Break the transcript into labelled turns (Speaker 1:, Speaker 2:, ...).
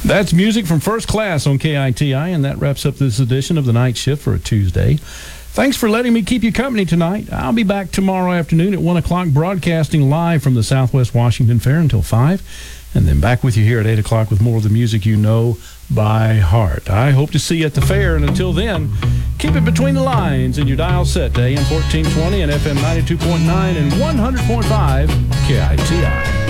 Speaker 1: That's music from First Class on KITI, and that wraps up this edition of the Night Shift for a Tuesday. Thanks for letting me keep you company tonight. I'll be back tomorrow afternoon at 1 o'clock, broadcasting live from the Southwest Washington Fair until 5, and then back with you here at 8 o'clock with more of the music you know by heart. I hope to see you at the fair, and until then, keep it between the lines in your dial set to AM 1420 and FM 92.9 and 100.5 KITI.